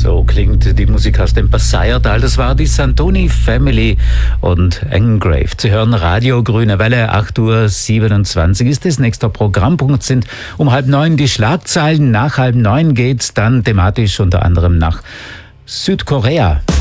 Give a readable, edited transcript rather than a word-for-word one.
So klingt die Musik aus dem Passiertal. Das war die Santoni Family und Engraved. Sie hören Radio Grüne Welle, 8:27 Uhr ist das. Nächster Programmpunkt sind um 8:30 die Schlagzeilen. Nach 8:30 geht's dann thematisch unter anderem nach Südkorea.